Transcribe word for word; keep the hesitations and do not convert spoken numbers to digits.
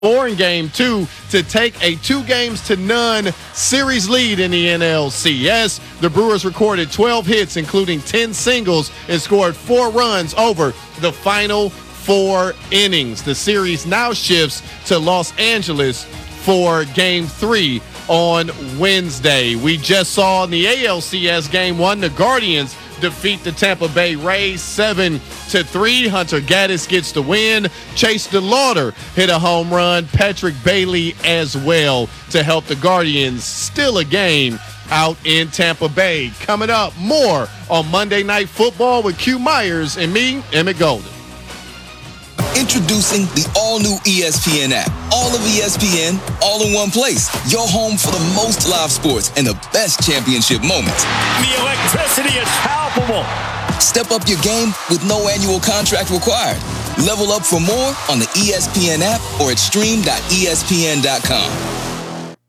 Four in game two to take a two games to none series lead in the N L C S. The Brewers recorded twelve hits, including ten singles, and scored four runs over the final four innings. The series now shifts to Los Angeles for game three on Wednesday. We just saw in the A L C S game one, the Guardians defeat the Tampa Bay Rays seven to three. Hunter Gaddis gets the win. Chase DeLauder hit a home run. Patrick Bailey as well to help the Guardians steal a game out in Tampa Bay. Coming up, more on Monday Night Football with Q Myers and me, Emmett Golden. Introducing the all-new E S P N app. All of E S P N, all in one place. Your home for the most live sports and the best championship moments. The electricity is palpable. Step up your game with no annual contract required. Level up for more on the E S P N app or at stream dot E S P N dot com.